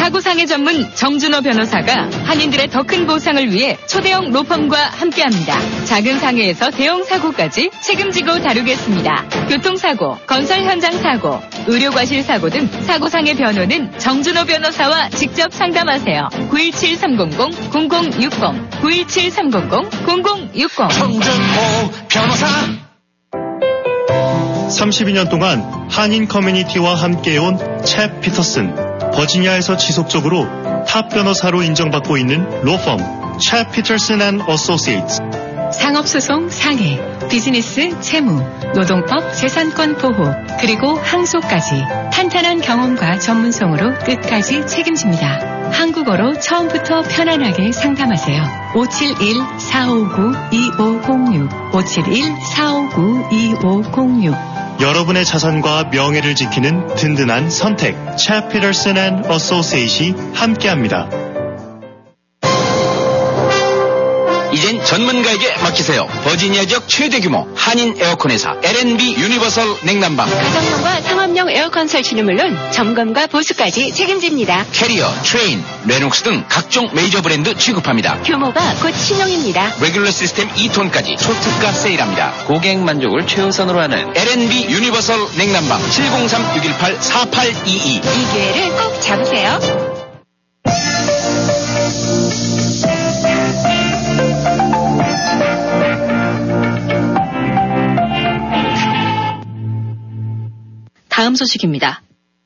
사고상해 전문 정준호 변호사가 한인들의 더 큰 보상을 위해 초대형 로펌과 함께합니다. 작은 상해에서 대형 사고까지 책임지고 다루겠습니다. 교통사고, 건설 현장 사고, 의료과실 사고 등 사고상해 변호는 정준호 변호사와 직접 상담하세요. 917-300-0060, 917-300-0060. 정준호 변호사. 32년 동안 한인 커뮤니티와 함께해온 챗 피터슨. 버지니아에서 지속적으로 탑 변호사로 인정받고 있는 로펌 챗 피터슨 앤 어소시에이츠. 상업소송 상해, 비즈니스 채무, 노동법 재산권 보호, 그리고 항소까지 탄탄한 경험과 전문성으로 끝까지 책임집니다. 한국어로 처음부터 편안하게 상담하세요. 571-459-2506, 571-459-2506. 여러분의 자산과 명예를 지키는 든든한 선택 챗 피터슨 앤 어소시에이트이 함께합니다. 이젠 전문가에게 맡기세요. 버지니아 지역 최대 규모 한인 에어컨 회사 L&B 유니버설 냉난방. 가정용과 상업용 에어컨 설치는 물론 점검과 보수까지 책임집니다. 캐리어, 트레인, 레녹스 등 각종 메이저 브랜드 취급합니다. 규모가 곧 신용입니다. 레귤러 시스템 2톤까지 초특가 세일합니다. 고객 만족을 최우선으로 하는 L&B 유니버설 냉난방 703-618-4822. 이 기회를 꼭 잡으세요. 다음 소식입니다.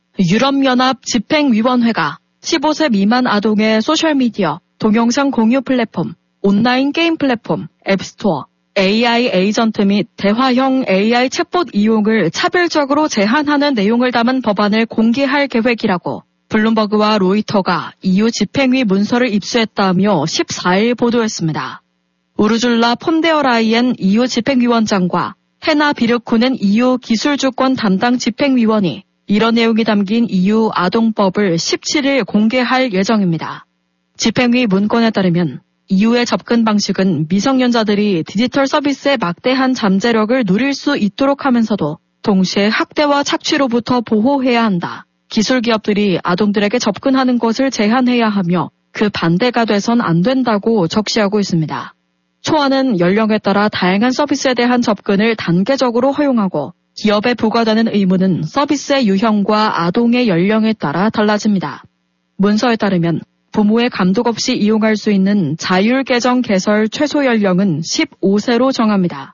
유럽연합 집행위원회가 15세 미만 아동의 소셜미디어, 동영상 공유 플랫폼, 온라인 게임 플랫폼, 앱스토어, AI 에이전트 및 대화형 AI 챗봇 이용을 차별적으로 제한하는 내용을 담은 법안을 공개할 계획이라고 블룸버그와 로이터가 EU 집행위 문서를 입수했다며 14일 보도했습니다. 우르줄라 폰데어라이엔 EU 집행위원장과 헤나 비르쿠넨 EU 기술주권 담당 집행위원이 이런 내용이 담긴 EU 아동법을 17일 공개할 예정입니다. 집행위 문건에 따르면 EU의 접근 방식은 미성년자들이 디지털 서비스의 막대한 잠재력을 누릴 수 있도록 하면서도 동시에 학대와 착취로부터 보호해야 한다. 기술 기업들이 아동들에게 접근하는 것을 제한해야 하며 그 반대가 돼선 안 된다고 적시하고 있습니다. 초안은 연령에 따라 다양한 서비스에 대한 접근을 단계적으로 허용하고 기업에 부과되는 의무는 서비스의 유형과 아동의 연령에 따라 달라집니다. 문서에 따르면 부모의 감독 없이 이용할 수 있는 자율 계정 개설 최소 연령은 15세로 정합니다.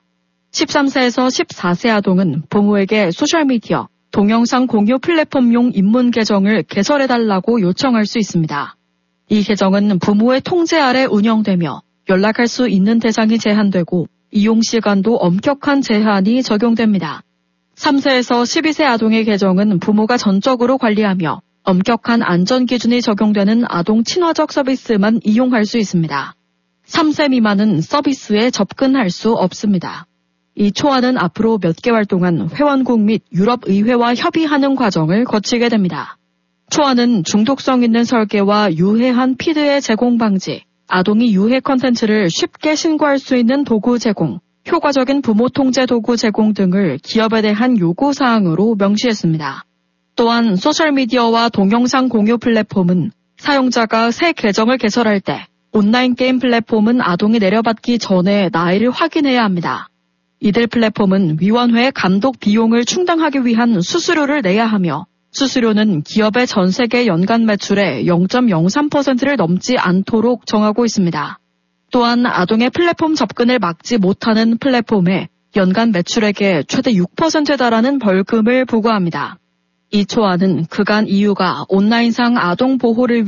13세에서 14세 아동은 부모에게 소셜미디어, 동영상 공유 플랫폼용 입문 계정을 개설해달라고 요청할 수 있습니다. 이 계정은 부모의 통제 아래 운영되며 연락할 수 있는 대상이 제한되고 이용 시간도 엄격한 제한이 적용됩니다. 3세에서 12세 아동의 계정은 부모가 전적으로 관리하며 엄격한 안전 기준이 적용되는 아동 친화적 서비스만 이용할 수 있습니다. 3세 미만은 서비스에 접근할 수 없습니다. 이 초안은 앞으로 몇 개월 동안 회원국 및 유럽의회와 협의하는 과정을 거치게 됩니다. 초안은 중독성 있는 설계와 유해한 피드의 제공 방지, 아동이 유해 컨텐츠를 쉽게 신고할 수 있는 도구 제공, 효과적인 부모 통제 도구 제공 등을 기업에 대한 요구사항으로 명시했습니다. 또한 소셜미디어와 동영상 공유 플랫폼은 사용자가 새 계정을 개설할 때 온라인 게임 플랫폼은 아동이 내려받기 전에 나이를 확인해야 합니다. 이들 플랫폼은 위원회의 감독 비용을 충당하기 위한 수수료를 내야 하며 수수료는 기업의 전 세계 연간 매출의 0.03%를 넘지 않도록 정하고 있습니다. 또한 아동의 플랫폼 접근을 막지 못하는 플랫폼에 연간 매출액의 최대 6%에 달하는 벌금을 부과합니다. 이 초안은 그간 EU가 온라인상 아동 보호를